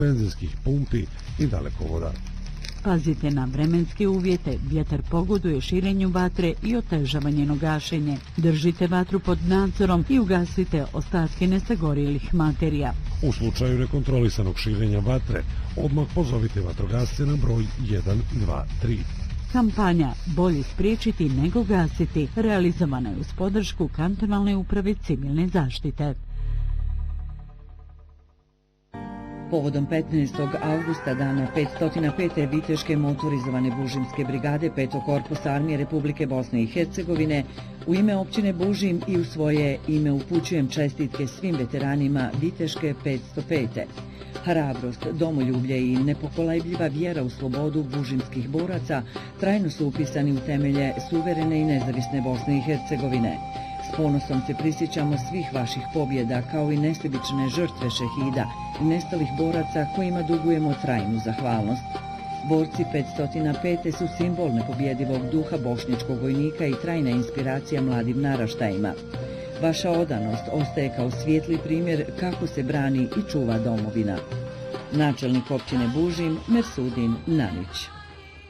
benzinskih pumpi i dalekovoda. Pazite na vremenske uvjete, vjetar pogoduje širenju vatre i otežava njeno gašenje. Držite vatru pod nadzorom i ugasite ostatke nesagorjelih materija. U slučaju nekontrolisanog širenja vatre, odmah pozovite vatrogasce na broj 123. Kampanja Bolje spriječiti nego gasiti realizovana je uz podršku Kantonalne uprave civilne zaštite. Povodom 15. augusta dana 505. viteške motorizovane bužimske brigade 5. korpusa armije Republike Bosne i Hercegovine, u ime općine Bužim i u svoje ime upućujem čestitke svim veteranima viteške 505. Hrabrost, domoljublje i nepokolebljiva vjera u slobodu bužimskih boraca trajno su upisani u temelje suverene i nezavisne Bosne i Hercegovine. S ponosom se prisjećamo svih vaših pobjeda kao i nesebične žrtve šehida i nestalih boraca kojima dugujemo trajnu zahvalnost. Borci 505. su simbol nepobjedivog duha bošnjačkog vojnika i trajna inspiracija mladim naraštajima. Vaša odanost ostaje kao svijetli primjer kako se brani i čuva domovina. Načelnik općine Bužim, Mersudin Nanić.